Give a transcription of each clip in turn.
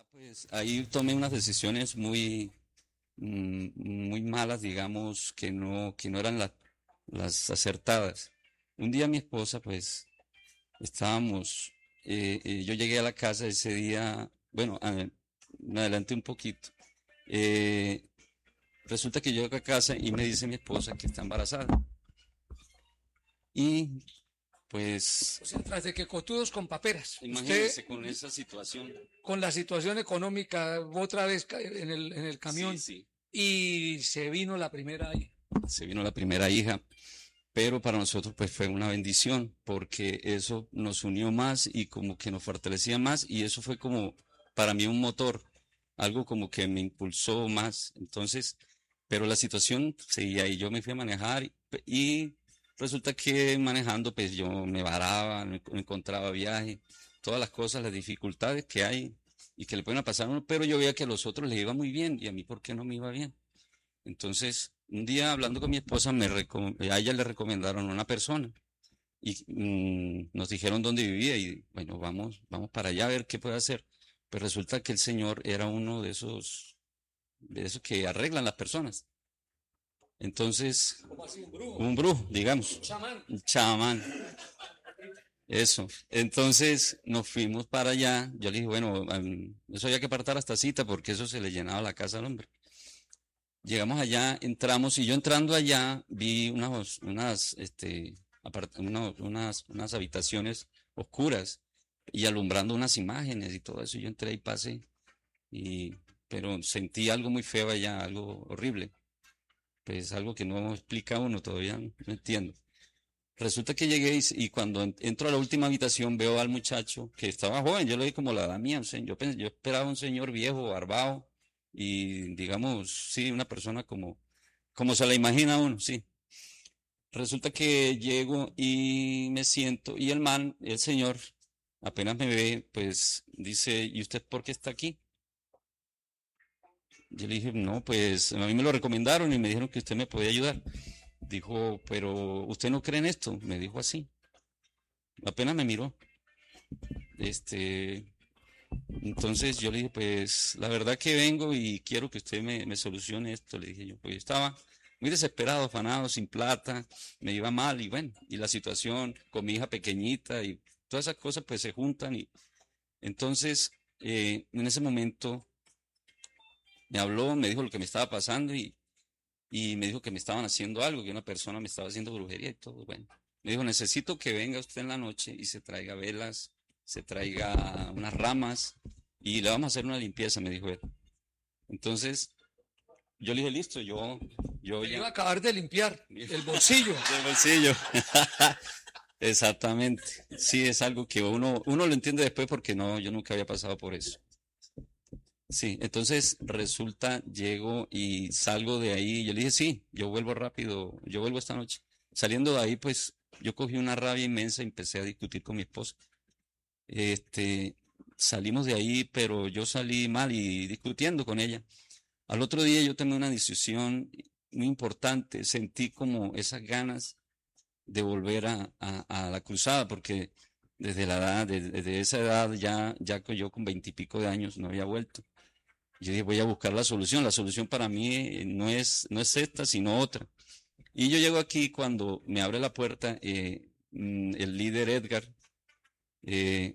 Pues ahí tomé unas decisiones muy malas, digamos, que no eran las acertadas. Un día mi esposa, pues, estábamos, yo llegué a la casa ese día, bueno, me adelanté un poquito. Eh, Resulta que yo llego a casa y me dice mi esposa que está embarazada. Y pues, O sea, tras de que cotudos con paperas, usted imagínense con esa situación. con la situación económica otra vez en el Sí, camión sí, y se vino la primera ahí. se vino la primera hija. Pero para nosotros pues fue una bendición porque eso nos unió más y como que nos fortalecía más y eso fue como para mí un motor, algo como que me impulsó más. Entonces, pero la situación seguía y yo me fui a manejar y resulta que manejando pues yo me varaba, no encontraba viaje, todas las cosas, las dificultades que hay y que le pueden pasar a uno, pero yo veía que a los otros les iba muy bien y a mí ¿por qué no me iba bien? Entonces, un día hablando con mi esposa, a ella le recomendaron a una persona y nos dijeron dónde vivía y bueno, vamos para allá a ver qué puede hacer. Pues resulta que el señor era uno de esos que arreglan las personas. Entonces, Como así, un brujo, un brujo, digamos, un chamán. un chamán, eso. Entonces nos fuimos para allá. Yo le dije, bueno, eso había que apartar hasta cita porque eso se le llenaba la casa al hombre. Llegamos allá, entramos y yo entrando allá vi unas habitaciones oscuras y alumbrando unas imágenes y todo eso. Yo entré y pasé, y, pero sentí algo muy feo allá, algo horrible. Pues algo que no explica uno, todavía no entiendo. Resulta que llegué y cuando entro a la última habitación veo al muchacho que estaba joven, yo lo vi como la edad mía, yo esperaba un señor viejo, barbado y digamos, sí, una persona como se la imagina uno, sí. Resulta que llego y me siento y el señor, apenas me ve, pues dice, ¿y usted por qué está aquí? Yo le dije, no, pues a mí me lo recomendaron y me dijeron que usted me podía ayudar. Dijo, pero ¿usted no cree en esto? Me dijo así. Apenas me miró. Este, entonces yo le dije, pues la verdad que vengo y quiero que usted me solucione esto. Le dije yo, pues estaba muy desesperado, afanado, sin plata, me iba mal y bueno, y la situación con mi hija pequeñita y todas esas cosas pues se juntan y entonces en ese momento me habló, me dijo lo que me estaba pasando y me dijo que me estaban haciendo algo, que una persona me estaba haciendo brujería y todo. Bueno, me dijo, necesito que venga usted en la noche y se traiga velas, se traiga unas ramas y le vamos a hacer una limpieza, me dijo él. Entonces, yo le dije, listo, yo Le ya. iba a acabar de limpiar el bolsillo. Del bolsillo. Exactamente. Sí, es algo que uno lo entiende después porque no, yo nunca había pasado por eso. Sí, entonces resulta, llego y salgo de ahí. Yo le dije, sí, yo vuelvo rápido, yo vuelvo esta noche. Saliendo de ahí, pues yo cogí una rabia inmensa y empecé a discutir con mi esposa. Este, Salimos de ahí, pero yo salí mal y discutiendo con ella. Al otro día yo tomé una decisión muy importante. Sentí como esas ganas de volver a la cruzada, porque desde esa edad ya que yo con 20 y pico de años no había vuelto. Yo dije, voy a buscar la solución. La solución para mí no es esta, sino otra. Y yo llego aquí cuando me abre la puerta el líder Edgar eh,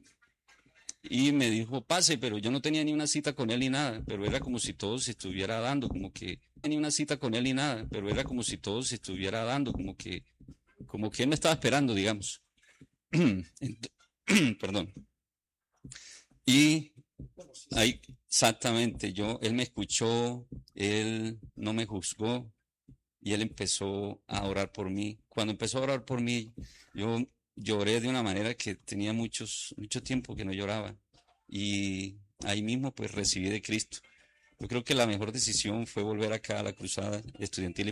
y me dijo, pase, pero yo no tenía ni una cita con él ni nada, pero era como si todo se estuviera dando, como que no tenía una cita con él ni nada, pero era como si todo se estuviera dando, como que él me estaba esperando, digamos. Perdón. Y ahí, exactamente, él me escuchó, él no me juzgó y él empezó a orar por mí. Cuando empezó a orar por mí, yo lloré de una manera que tenía mucho tiempo que no lloraba. Y ahí mismo pues recibí de Cristo. Yo creo que la mejor decisión fue volver acá a la cruzada estudiantil